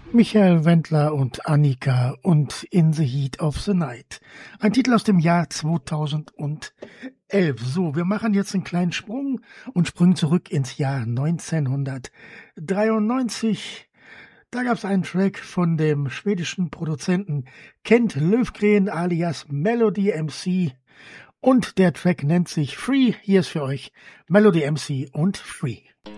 Michael Wendler und Annika und In the Heat of the Night. Ein Titel aus dem Jahr 2011. So, wir machen jetzt einen kleinen Sprung und springen zurück ins Jahr 1993. Da gab es einen Track von dem schwedischen Produzenten Kent Löfgren alias Melody MC und der Track nennt sich Free. Hier ist für euch Melody MC und Free.